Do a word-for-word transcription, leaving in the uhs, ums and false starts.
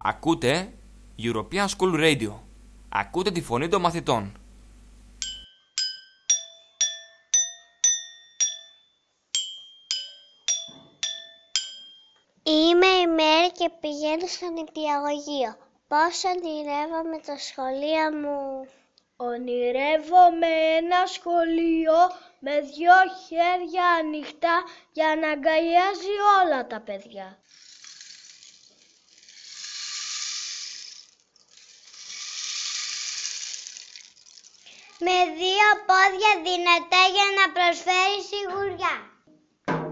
Ακούτε European School Radio. Ακούτε τη φωνή των μαθητών. Είμαι η Μέρη και πηγαίνω στο νηπιαγωγείο. Πώς ονειρεύομαι το σχολείο μου? Ονειρεύομαι ένα σχολείο με δυο χέρια ανοιχτά για να αγκαλιάζει όλα τα παιδιά. Με δύο πόδια δυνατά για να προσφέρει σιγουριά.